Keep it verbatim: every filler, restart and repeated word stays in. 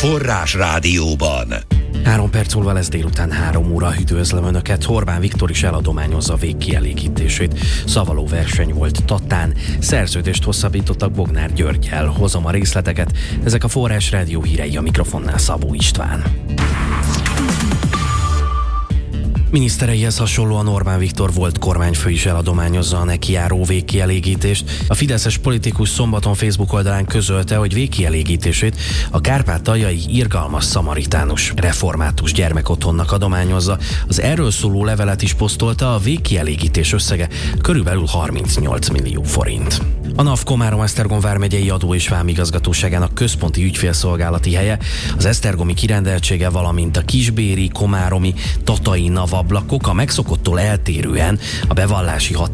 Forrás Rádióban. Három perc múlva lesz délután három óra. Üdvözlöm Önöket. Orbán Viktor is eladományozza végkielégítését. Szavaló verseny volt Tatán. Szerződést hosszabbítottak Bognár Györggyel. Hozom a részleteket. Ezek a Forrás Rádió hírei, a mikrofonnál Szabó István. Minisztereihez hasonlóan Orbán Viktor volt kormányfő is eladományozza a neki járó végkielégítést. A fideszes politikus szombaton Facebook oldalán közölte, hogy végkielégítését a kárpátaljai Irgalmas Szamaritánus református gyermekotthonnak adományozza. Az erről szóló levelet is posztolta, a végkielégítés összege körülbelül harmincnyolc millió forint. A NAV Komárom-Esztergom vármegyei adó- és vámigazgatóságának központi ügyfélszolgálati helye, az esztergomi kirendeltsége, valamint a kisbéri, komáromi, tatai NAV ablakok a megszokottól eltérően a bevallási határozat